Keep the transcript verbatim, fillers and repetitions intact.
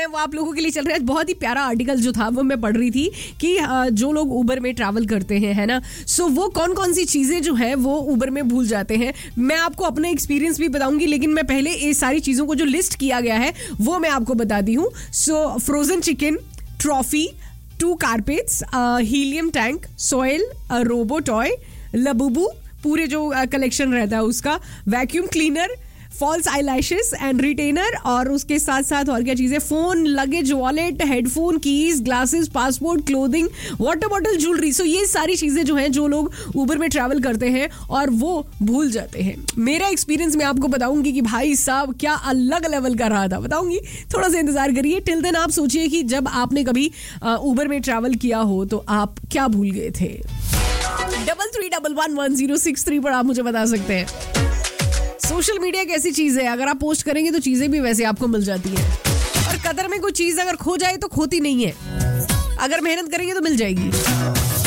वो आप लोगों के लिए चल रहा है। बहुत ही प्यारा आर्टिकल जो था वो मैं पढ़ रही थी कि जो लोग उबर में ट्रैवल करते हैं, है ना, सो वो कौन कौन सी चीजें जो है वो उबर में भूल जाते हैं। मैं आपको अपना एक्सपीरियंस भी बताऊंगी, लेकिन मैं पहले ये सारी चीजों को जो लिस्ट किया गया है वो मैं आपको बताती हूँ। सो frozen chicken, trophy, to carpets, helium tank, soil, robo toy, लबुबू, पूरे जो कलेक्शन रहता है उसका, vacuum cleaner, false eyelashes and retainer, और उसके साथ साथ और क्या चीजें, phone, luggage, wallet, headphone, keys, glasses, passport, clothing, water bottle, jewellery. सो ये सारी चीजें जो हैं जो लोग उबर में ट्रैवल करते हैं और वो भूल जाते हैं। मेरा एक्सपीरियंस मैं आपको बताऊंगी कि भाई साहब क्या अलग लेवल का रहा था, बताऊंगी, थोड़ा सा इंतजार करिए। टिल देन आप सोचिए कि जब आपने कभी उबर में ट्रैवल किया हो तो आप क्या भूल गए थे। Double three double one one zero six three पर आप मुझे बता सकते हैं। सोशल मीडिया एक ऐसी चीज है, अगर आप पोस्ट करेंगे तो चीजें भी वैसे आपको मिल जाती है, और कदर में कोई चीज अगर खो जाए तो खोती नहीं है, अगर मेहनत करेंगे तो मिल जाएगी।